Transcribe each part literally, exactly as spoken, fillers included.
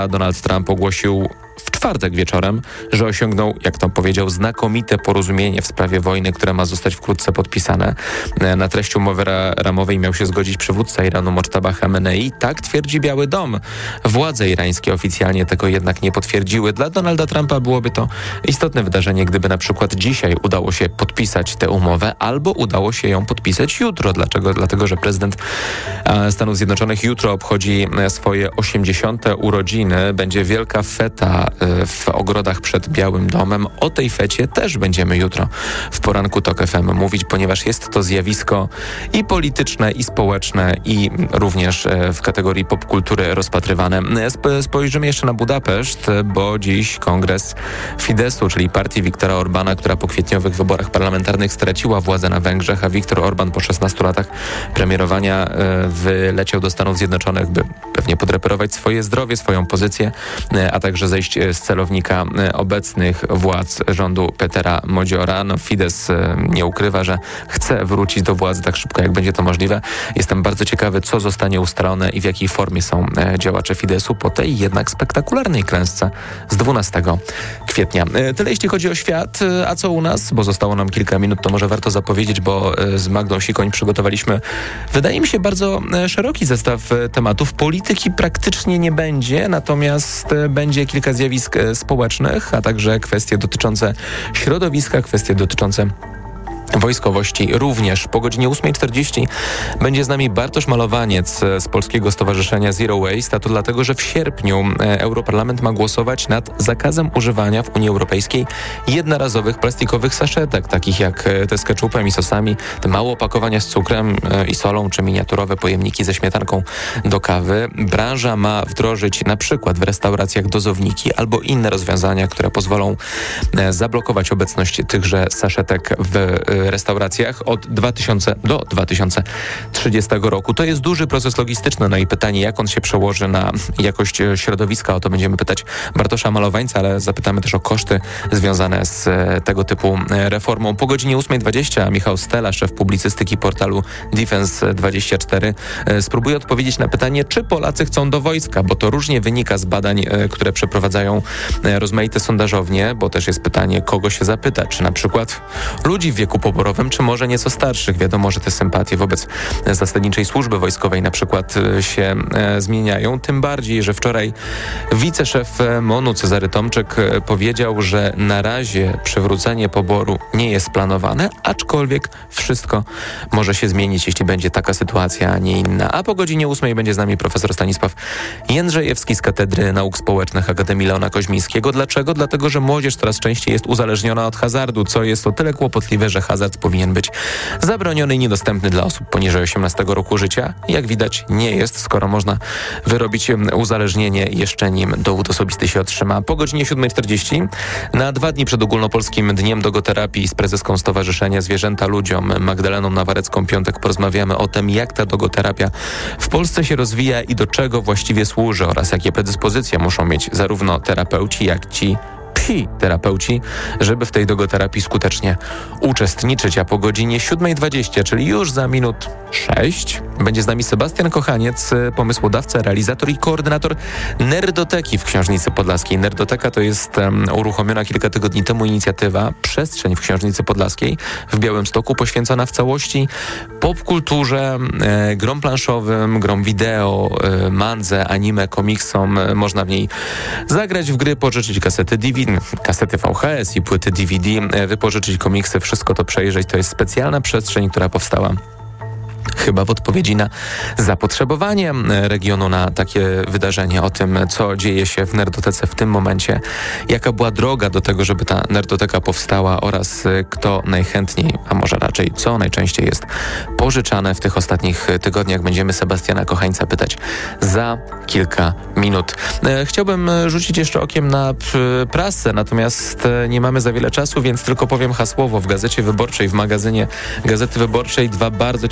Donald Trump ogłosił w czwartek wieczorem, że osiągnął, jak to powiedział, znakomite porozumienie w sprawie wojny, które ma zostać wkrótce podpisane. Na treść umowy ramowej miał się zgodzić przywódca Iranu Mojtaba Chamenei. Tak twierdzi Biały Dom. Władze irańskie oficjalnie tego jednak nie potwierdziły. Dla Donalda Trumpa byłoby to istotne wydarzenie, gdyby na przykład dzisiaj udało się podpisać tę umowę, albo udało się ją podpisać jutro. Dlaczego? Dlatego, że prezydent Stanów Zjednoczonych jutro obchodzi swoje osiemdziesiąte urodziny. Będzie wielka feta w ogrodach przed Białym Domem. O tej fecie też będziemy jutro w poranku Tok F M mówić, ponieważ jest to zjawisko i polityczne, i społeczne, i również w kategorii popkultury rozpatrywane. Spojrzymy jeszcze na Budapeszt, bo dziś kongres Fideszu, czyli partii Viktora Orbana, która po kwietniowych wyborach parlamentarnych straciła władzę na Węgrzech, a Viktor Orban po szesnastu latach premierowania wyleciał do Stanów Zjednoczonych, by pewnie podreperować swoje zdrowie, swoją pozycję, a także zejść z celownika obecnych władz rządu Petera Modziora. No, Fidesz nie ukrywa, że chce wrócić do władzy tak szybko, jak będzie to możliwe. Jestem bardzo ciekawy, co zostanie ustalone i w jakiej formie są działacze Fideszu po tej jednak spektakularnej klęsce z dwunastego kwietnia. Tyle jeśli chodzi o świat. A co u nas? Bo zostało nam kilka minut, to może warto zapowiedzieć, bo z Magdą Sikoń przygotowaliśmy, wydaje mi się, bardzo szeroki zestaw tematów. Polityki praktycznie nie będzie, natomiast będzie kilka zjawisk społecznych, a także kwestie dotyczące środowiska, kwestie dotyczące wojskowości również. Po godzinie ósmej czterdzieści będzie z nami Bartosz Malowaniec z Polskiego Stowarzyszenia Zero Waste, a to dlatego, że w sierpniu Europarlament ma głosować nad zakazem używania w Unii Europejskiej jednorazowych plastikowych saszetek, takich jak te z ketchupem i sosami, te małe opakowania z cukrem i solą, czy miniaturowe pojemniki ze śmietanką do kawy. Branża ma wdrożyć na przykład w restauracjach dozowniki albo inne rozwiązania, które pozwolą zablokować obecność tychże saszetek w restauracjach od dwa tysiące do dwa tysiące trzydziestego roku. To jest duży proces logistyczny. No i pytanie, jak on się przełoży na jakość środowiska, o to będziemy pytać Bartosza Malowańca, ale zapytamy też o koszty związane z tego typu reformą. Po godzinie ósmej dwadzieścia Michał Stela, szef publicystyki portalu Defense dwadzieścia cztery, spróbuje odpowiedzieć na pytanie, czy Polacy chcą do wojska, bo to różnie wynika z badań, które przeprowadzają rozmaite sondażownie, bo też jest pytanie, kogo się zapyta, czy na przykład ludzi w wieku poborowym, czy może nieco starszych. Wiadomo, że te sympatie wobec zasadniczej służby wojskowej na przykład się e, zmieniają. Tym bardziej, że wczoraj wiceszef MON-u Cezary Tomczyk powiedział, że na razie przywrócenie poboru nie jest planowane, aczkolwiek wszystko może się zmienić, jeśli będzie taka sytuacja, a nie inna. A po godzinie ósmej będzie z nami profesor Stanisław Jędrzejewski z Katedry Nauk Społecznych Akademii Leona Koźmińskiego. Dlaczego? Dlatego, że młodzież coraz częściej jest uzależniona od hazardu, co jest o tyle kłopotliwe, że hazard powinien być zabroniony i niedostępny dla osób poniżej osiemnastego roku życia. Jak widać, nie jest, skoro można wyrobić uzależnienie jeszcze nim dowód osobisty się otrzyma. Po godzinie siódmej czterdzieści na dwa dni przed ogólnopolskim Dniem Dogoterapii z prezeską Stowarzyszenia Zwierzęta Ludziom Magdaleną Nawarecką-Piątek porozmawiamy o tym, jak ta dogoterapia w Polsce się rozwija i do czego właściwie służy oraz jakie predyspozycje muszą mieć zarówno terapeuci, jak ci psi terapeuci, żeby w tej dogoterapii skutecznie uczestniczyć. A po godzinie siódmej dwadzieścia, czyli już za minut sześć, będzie z nami Sebastian Kochaniec, pomysłodawca, realizator i koordynator Nerdoteki w Książnicy Podlaskiej. Nerdoteka to jest um, uruchomiona kilka tygodni temu inicjatywa, przestrzeń w Książnicy Podlaskiej w Białymstoku, poświęcona w całości popkulturze, e, grom planszowym, grom wideo, e, mandze, anime, komiksom. E, można w niej zagrać w gry, pożyczyć kasety D V D, kasety V H S i płyty D V D, e, wypożyczyć komiksy, wszystko to przejrzeć. To jest specjalna przestrzeń, która powstała chyba w odpowiedzi na zapotrzebowanie regionu na takie wydarzenie, o tym, co dzieje się w Nerdotece w tym momencie, jaka była droga do tego, żeby ta Nerdoteka powstała oraz kto najchętniej, a może raczej co najczęściej jest pożyczane w tych ostatnich tygodniach. Będziemy Sebastiana Kochańca pytać za kilka minut. Chciałbym rzucić jeszcze okiem na prasę, natomiast nie mamy za wiele czasu, więc tylko powiem hasłowo. W Gazecie Wyborczej, w magazynie Gazety Wyborczej dwa bardzo ciekawe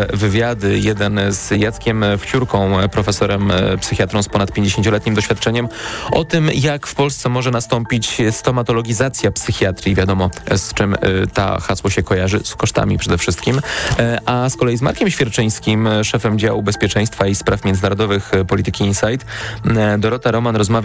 długie wywiady. Jeden z Jackiem Wciórką, profesorem psychiatrą z ponad pięćdziesięcioletnim doświadczeniem, o tym, jak w Polsce może nastąpić stomatologizacja psychiatrii. Wiadomo, z czym ta hasło się kojarzy, z kosztami przede wszystkim. A z kolei z Markiem Świerczyńskim, szefem działu bezpieczeństwa i spraw międzynarodowych Polityki Insight, Dorota Roman rozmawia